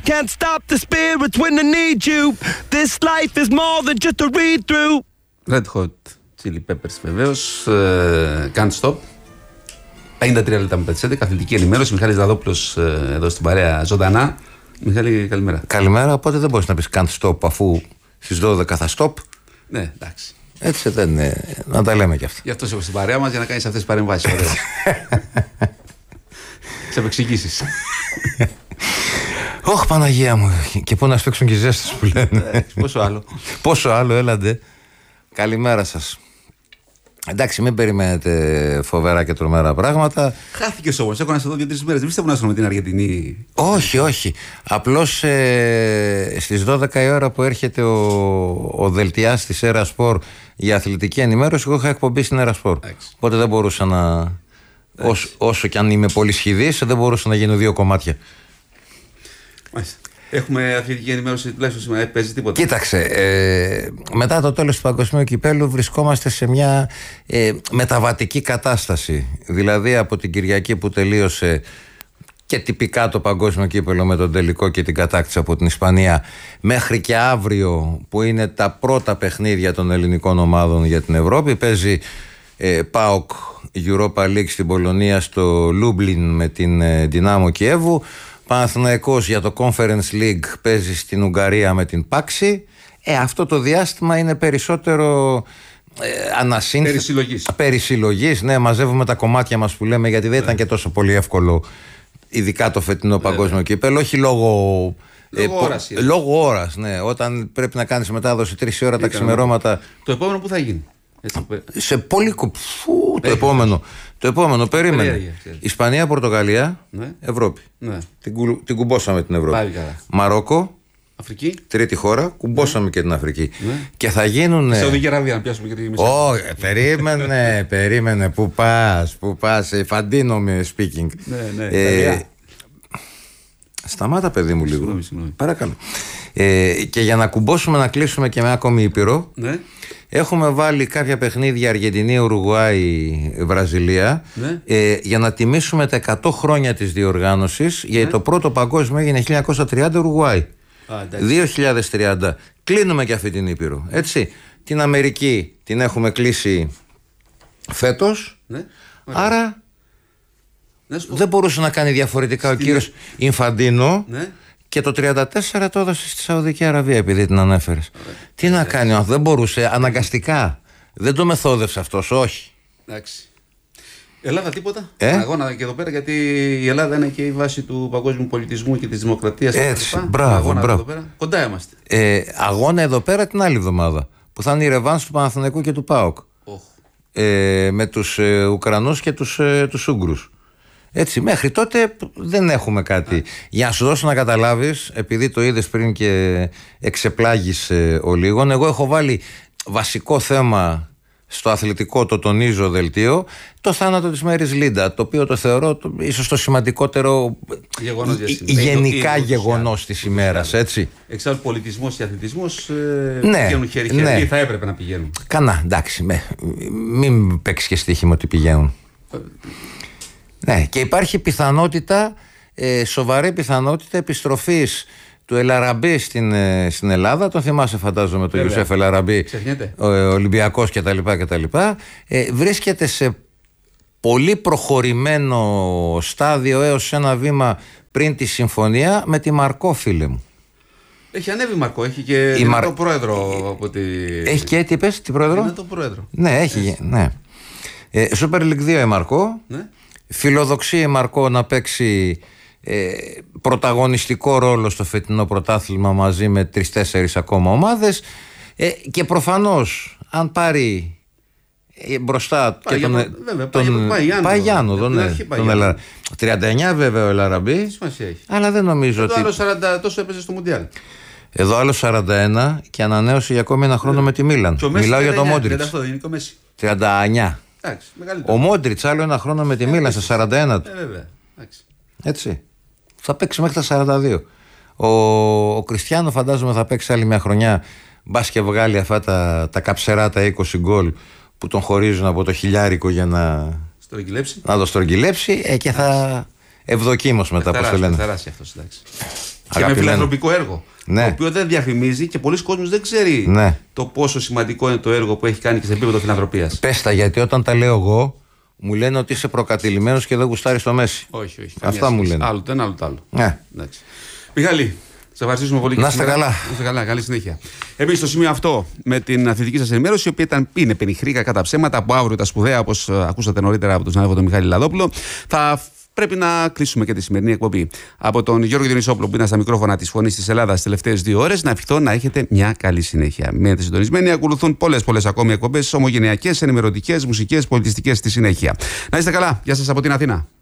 Can't stop the spirits when they need you. This life is more than just a read-through. Red Hot Chili Peppers βεβαίως. Can't Stop. 53 λεπτά μετά τις 11. Αθλητική ενημέρωση. Μιχάλης Δαδόπουλος εδώ στην παρέα ζωντανά. Μιχάλη, καλημέρα. Καλημέρα. Οπότε δεν μπορείς να πεις Can't Stop αφού στις 12 θα stop. Ναι, εντάξει. Έτσι δεν είναι. Να τα λέμε κι αυτά. Γι' αυτό είσαι στην παρέα μας για να κάνεις αυτές τις παρεμβάσεις. Σε επεξηγήσεις. Ωχ, Παναγία μου. Και πού να σφίξουν και οι ζέστες που λένε. Πόσο άλλο. Πόσο άλλο, έλαντε. Καλημέρα σας. Εντάξει, μην περιμένετε φοβερά και τρομερά πράγματα. Χάθηκες όμως. Έχω να σε δω 2-3 μέρες. Δεν πιστεύω να σου με την Αργεντινή. Όχι, όχι. Απλώς στις 12 η ώρα που έρχεται ο δελτιάς της Έρα Σπορ για αθλητική ενημέρωση, εγώ είχα εκπομπή στην Έρα Σπορ. Οπότε δεν μπορούσα να. Όσο κι αν είμαι πολύ σχηδής, δεν μπορούσα να γίνω δύο κομμάτια. Μάλιστα. Έχουμε αθλητική ενημέρωση τουλάχιστον σήμερα, παίζει τίποτα. Κοίταξε, μετά το τέλος του Παγκοσμίου Κυπέλλου βρισκόμαστε σε μια μεταβατική κατάσταση. Δηλαδή από την Κυριακή που τελείωσε και τυπικά το Παγκόσμιο Κύπελλο με τον τελικό και την κατάκτηση από την Ισπανία, μέχρι και αύριο που είναι τα πρώτα παιχνίδια των ελληνικών ομάδων για την Ευρώπη, παίζει ΠΑΟΚ Europa League στην Πολωνία στο Λούμπλιν με την Δυνάμο Κιέβου. Παναθηναϊκός για το Conference League παίζει στην Ουγγαρία με την Πάξη. Αυτό το διάστημα είναι περισσότερο περισυλλογής. Ναι, μαζεύουμε τα κομμάτια μας που λέμε, γιατί δεν ήταν και τόσο πολύ εύκολο, ειδικά το φετινό Παγκόσμιο Κύπελλο. Όχι λόγω ώρας, ναι. Όταν πρέπει να κάνεις μετάδοση 3 ώρα τα ξημερώματα. Το επόμενο που θα γίνει? Σε πολύ το επόμενο περίμενε. Ισπανία-Πορτογαλία, ναι. Ευρώπη. Ναι. Την κουμπώσαμε την Ευρώπη. Μαρόκο, Αφρική. Τρίτη χώρα, κουμπώσαμε και την Αφρική. Ναι. Και θα γίνουν. Σαουδική Αραβία, να πιάσουμε και τη μισή. Όχι, περίμενε. Πού πας, Φαντίνο με speaking. Ναι. Σταμάτα, παιδί μου, λίγο. Συγγνώμη. Παρακαλώ. Και για να κουμπώσουμε να κλείσουμε και με ακόμη ήπειρο. Ναι. Έχουμε βάλει κάποια παιχνίδια Αργεντινή, Ουρουγουάη, Βραζιλία, ναι. Για να τιμήσουμε τα 100 χρόνια της διοργάνωσης, ναι. Γιατί το πρώτο παγκόσμιο έγινε 1930 Ουρουγουάη. 2030 κλείνουμε και αυτή την ήπειρο, έτσι. Την Αμερική την έχουμε κλείσει φέτος, ναι. Άρα δεν μπορούσε να κάνει διαφορετικά ο κύριος Ινφαντίνο, ναι. Και το 34 το έδωσε στη Σαουδική Αραβία, επειδή την ανέφερες. Τι να κάνει, δεν μπορούσε, αναγκαστικά. Δεν το μεθόδευσε αυτός, όχι. Εντάξει. Ελλάδα τίποτα. Αγώνα και εδώ πέρα, γιατί η Ελλάδα είναι και η βάση του παγκόσμιου πολιτισμού και της δημοκρατίας. Έτσι, μπράβο. Κοντά είμαστε. Αγώνα εδώ πέρα την άλλη εβδομάδα, που θα είναι η ρεβάνς του Παναθηναϊκού και του ΠΑΟΚ. Με τους Ουκρανούς και τους Ούγγρους. Έτσι, μέχρι τότε δεν έχουμε κάτι. Για να σου δώσω να καταλάβεις, επειδή το είδες πριν και εξεπλάγεις ο λίγον, εγώ έχω βάλει βασικό θέμα στο αθλητικό, το τονίζω δελτίο, το θάνατο της Μέρις Λίντα, το οποίο το θεωρώ ίσως το σημαντικότερο γενικά γεγονός της ημέρας, έτσι. Εξάλλου πολιτισμός και αθλητισμός πηγαίνουν χέρι-χέρι, ναι. Θα έπρεπε να πηγαίνουν. Κανά, εντάξει, μην παίξεις και στοίχημα ότι πηγαίνουν. Ναι, και υπάρχει πιθανότητα, σοβαρή πιθανότητα επιστροφής του Ελαραμπή στην Ελλάδα. Τον θυμάσαι, φαντάζομαι, τον Ιουσέφ Ελαραμπή, ο Ολυμπιακός κτλ. Βρίσκεται σε πολύ προχωρημένο στάδιο έως ένα βήμα πριν τη συμφωνία με τη Μαρκό, φίλε μου. Έχει ανέβει Μαρκό, έχει και τον πρόεδρο από τη... Έχει και, τι είπες, την πρόεδρο? Είναι τον πρόεδρο. Ναι, έχει, ναι. Super League 2 η Μαρκό, ναι. Φιλοδοξεί η Μαρκό να παίξει πρωταγωνιστικό ρόλο στο φετινό πρωτάθλημα μαζί με 3-4 ακόμα ομάδες, και προφανώς αν πάρει μπροστά και τον Παγιάνο, τον 39 βέβαια ο Ελαραμπή, αλλά δεν νομίζω ότι... Εδώ άλλο 40 τόσο έπαιζε στο Μουντιάλ. Εδώ άλλο 41 και ανανέωσε για ακόμη ένα χρόνο με τη Μίλαν. Μιλάω για τον Μόντριτς. 39. Ο Μόντριτς άλλο ένα χρόνο με τη Μίλαν στα 41 του. Έτσι. Θα παίξει μέχρι τα 42. Ο Κριστιάνο φαντάζομαι θα παίξει άλλη μια χρονιά. Μπας και βγάλει αυτά τα καψερά, τα 20 γκολ που τον χωρίζουν από το χιλιάρικο για να το στρογγυλέψει, και θα ευδοκίμως μετά, πώς το λένε. Θα αυτός, εντάξει. Και με φιλανθρωπικό έργο. Ναι. Το οποίο δεν διαφημίζει και πολλοί κόσμος δεν ξέρει το πόσο σημαντικό είναι το έργο που έχει κάνει και σε επίπεδο φιλανθρωπίας. Πες τα, γιατί όταν τα λέω εγώ, μου λένε ότι είσαι προκατηλημένος και δεν γουστάρεις το Μέση. Όχι, όχι. Αυτά μου λένε. Άλλο το ένα, άλλο το άλλο. Ναι. Μιχάλη, σε ευχαριστήσουμε πολύ. Να είστε καλά. Να είστε καλά, καλή συνέχεια. Επίσης, στο σημείο αυτό, με την αθλητική σας ενημέρωση, η οποία είναι πενιχρή κατά ψέματα, από αύριο τα σπουδαία, όπως ακούσατε νωρίτερα από τον συνάδελφο τον Μιχάλη Λαδόπουλο, θα πρέπει να κλείσουμε και τη σημερινή εκπομπή. Από τον Γιώργο Διονυσόπουλο, που ήταν στα μικρόφωνα της Φωνής της Ελλάδας τις τελευταίες 2 ώρες, να ευχηθώ να έχετε μια καλή συνέχεια. Μείνετε συντονισμένοι, ακολουθούν πολλές ακόμη εκπομπές, ομογενειακές, ενημερωτικές, μουσικές, πολιτιστικές στη συνέχεια. Να είστε καλά. Γεια σας από την Αθήνα.